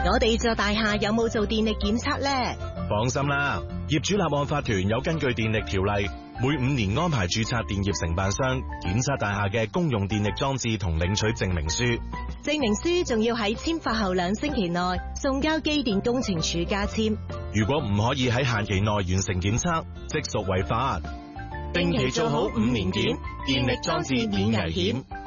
我哋座大廈有冇做電力檢測呢？ 放心啦，業主立案法團有根據電力條例，每5年安排註冊電業承辦商檢測大廈嘅公用電力裝置同領取證明書。 證明書仲要喺簽發後2星期內送交機電工程署加簽。 如果唔可以喺限期內完成檢測，即屬違法。定期做好5年檢，電力裝置免危險。